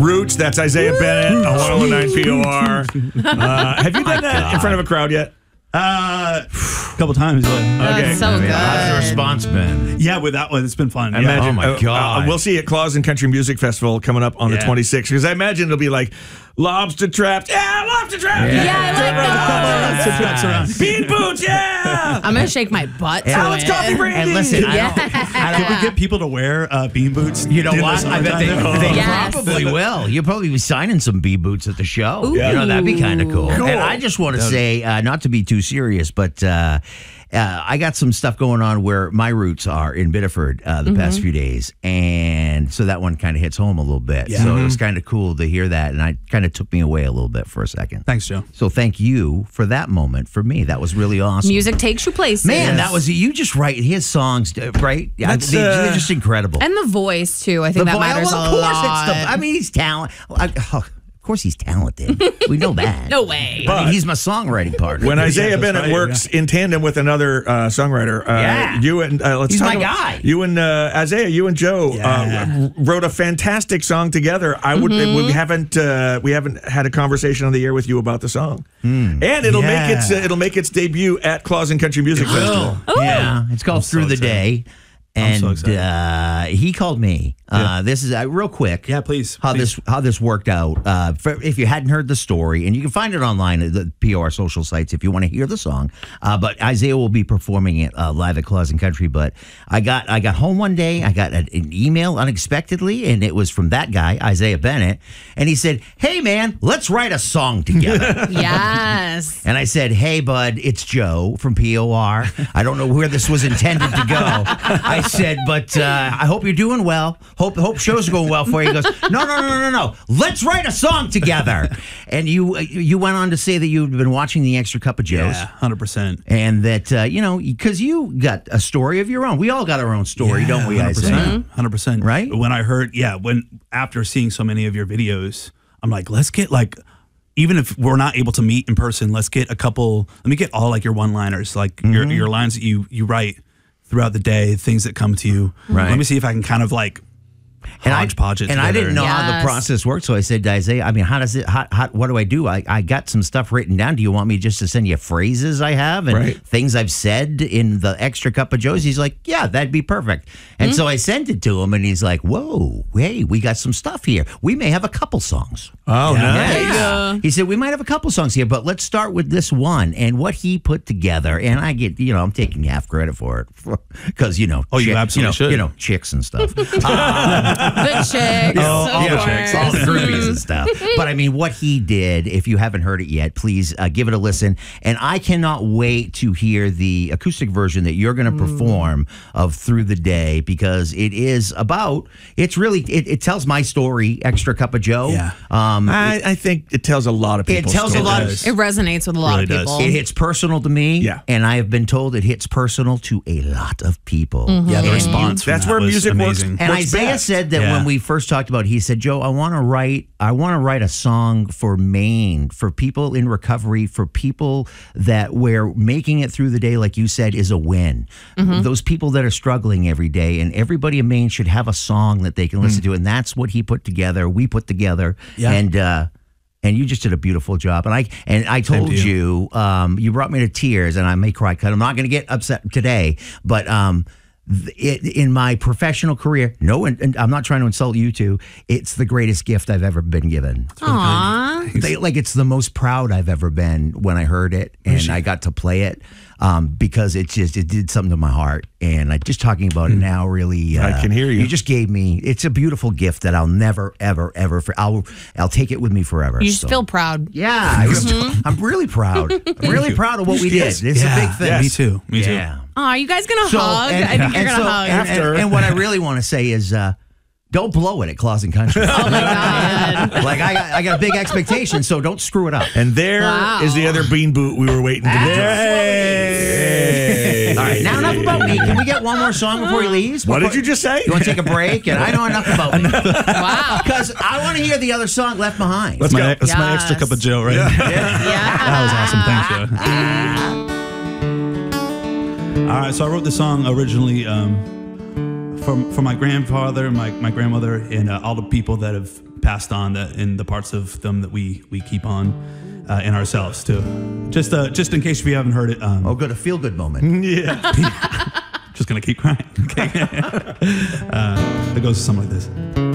Roots, that's Isaiah Bennett on 101.9 POR. Have you done that in front of a crowd yet? A couple times. Yeah. Okay. That's so good. How's the response been? Yeah, with that one, it's been fun. Yeah. Imagine, Oh, my God. we'll see you at Claus and Country Music Festival coming up on the 26th, because I imagine it'll be like lobster traps. Yeah, lobster traps. Yeah, I like those. Bean boots, yeah. I'm going to shake my butt to Alex it. Coffee Brandy. And listen, Can we get people to wear bean boots? you know in the what? I bet summertime? they Yes. probably will. You'll probably be signing some bee boots at the show. Ooh. You know, that'd be kind of cool. Cool. And I just want to say, not to be too serious, but I got some stuff going on where my roots are in Biddeford the past few days. And so that one kind of hits home a little bit. Yeah. So it was kind of cool to hear that. And it kind of took me away a little bit for a second. Thanks, Joe. So thank you for that moment for me. That was really awesome. Music takes you places. Man, that was, you just write his songs, right? Yeah, That's, they're just incredible. And the voice, too. I think that matters well, a of course lot. It's I mean, he's talented. Of course he's talented. We know that. No way. I mean, he's my songwriting partner. When Isaiah that's Bennett right, works in tandem with another songwriter, Yeah. you and let's He's talk my about- guy. You and Isaiah, you and Joe wrote a fantastic song together. I would we haven't had a conversation on the air with you about the song, and it'll make its debut at Claus and Country Music Festival. Yeah, it's called Through the Day. And so excited. he called me. This is real quick. Yeah, please. How this worked out. If you hadn't heard the story, and you can find it online at the POR social sites if you want to hear the song. But Isaiah will be performing it live at Claus and Country. But I got home one day. I got an email unexpectedly, and it was from that guy, Isaiah Bennett, and he said, "Hey man, let's write a song together." Yes. And I said, "Hey, bud, it's Joe from POR. I don't know where this was intended to go." I said, "But I hope you're doing well. Hope shows are going well for you." He goes, No. Let's write a song together." And you went on to say that you've been watching The Extra Cup of Joe's. Yeah, 100%. And that, because you got a story of your own. We all got our own story, don't we, Isaiah? 100%. Right? When I heard, after seeing so many of your videos, I'm like, let's get even if we're not able to meet in person, let me get all your one-liners, your lines that you write throughout the day, things that come to you. Right. Let me see if I can kind of hodgepodge it And together. I didn't know how the Yes. process worked, so I said to Isaiah, I mean, how does it? What do I do? I got some stuff written down. Do you want me just to send you phrases I have and things I've said in the Extra Cup of Joe's? He's like, yeah, that'd be perfect. And so I sent it to him, and he's like, whoa, hey, we got some stuff here. We may have a couple songs. Oh, nice. Yeah. He said, we might have a couple songs here, but let's start with this one and what he put together. And I get, I'm taking half credit for it because, you absolutely should. Chicks and stuff. The chicks. all the of chicks, course. all the groupies and stuff. But I mean, what he did, if you haven't heard it yet, please give it a listen. And I cannot wait to hear the acoustic version that you're going to perform of Through the Day, because it tells my story, Extra Cup of Joe. Yeah. I think it tells a lot of people. It tells a lot. It resonates with a lot of Really people. does. It hits personal to me. Yeah. And I have been told it hits personal to a lot of people. Yeah, the response. That's from where that was music works. amazing. And What's Isaiah best? said that when we first talked about it, he said, Joe, I want to write a song for Maine, for people in recovery, for people where making it through the day, like you said, is a win. Those people that are struggling every day, and everybody in Maine should have a song that they can listen to. And that's what he put together. We put together. Yeah. And you just did a beautiful job. And I told you, you brought me to tears, and I may cry because I'm not going to get upset today, but in my professional career, and I'm not trying to insult you two, it's the greatest gift I've ever been given. Aww. It's the most proud I've ever been when I heard it and I got to play it, because it did something to my heart. And just talking about it now, really, I can hear you. You just gave me. It's a beautiful gift that I'll never, ever, ever. I'll take it with me forever. You just feel proud. Yeah, I'm really proud. I'm really proud of what we did. It's a big thing. Yeah, me too. Me too. Yeah. Oh, are you guys going to hug? I think you're going to hug. And what I really want to say is, don't blow it at Claus and Country. Oh, my God. I got a big expectation, so don't screw it up. And there is the other bean boot we were waiting to get. All right, now enough about me. Can we get one more song before he leaves? What did you just say? You want to take a break? And I know enough about me. Wow. Because I want to hear the other song, Left Behind. Let's go. That's my Extra Cup of Joe, right? That was awesome. Thanks, Joe. All right, so I wrote this song originally for my grandfather, my grandmother, and all the people that have passed on in the parts of them that we keep on in ourselves too. Just in case if you haven't heard it. Oh, good, a feel good moment. Yeah. Just gonna keep crying. Okay. It goes something like this.